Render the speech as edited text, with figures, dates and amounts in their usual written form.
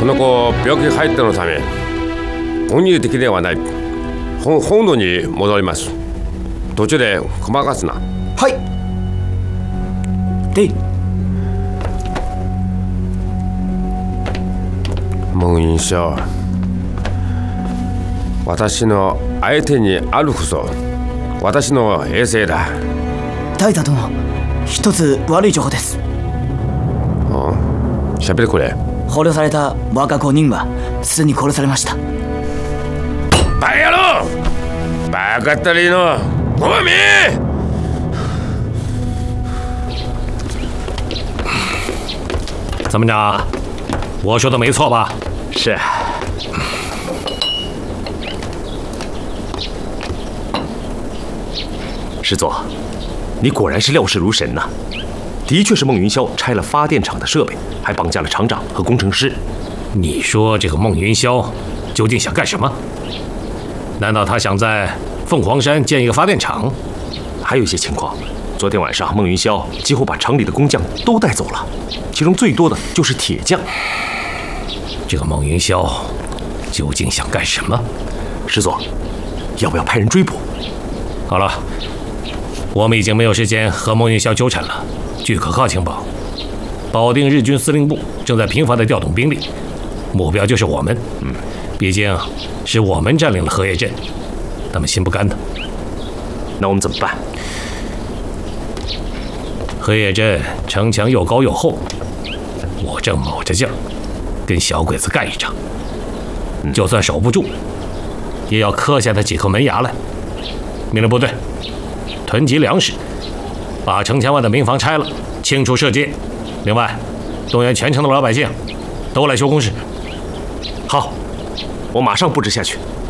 この子病気入ってのため本入的ではない。本土に戻ります。途中でごまかすな。 はい。で、 孟云霄、私の相手にあるこそ私の衛星だ。 大佐殿、一つ悪い情報です。 喋れこれ。 捕虜された若5人はすでに殺されました。 バカ野郎！バカったりのゴミ！ 参谋长，我说的没错吧？ 是。师座，你果然是料事如神呐！的确是孟云霄拆了发电厂的设备，还绑架了厂长和工程师。 你说这个孟云霄究竟想干什么？难道他想在凤凰山建一个发电厂？ 还有一些情况，昨天晚上孟云霄几乎把厂里的工匠都带走了，其中最多的就是铁匠。 这个孟云霄究竟想干什么？ 师座，要不要派人追捕？ 好了，我们已经没有时间和孟云霄纠缠了。据可靠情报，保定日军司令部正在频繁地调动兵力，目标就是我们。毕竟是我们占领了荷叶镇，他们心不甘的。 那我们怎么办？ 荷叶镇城墙又高又厚，我正卯着劲儿跟小鬼子干一场，就算守不住，也要磕下他几颗门牙来。命令部队囤积粮食，把城墙外的民房拆了，清除社稷。另外，动员全城的老百姓都来修工事。 好，我马上布置下去。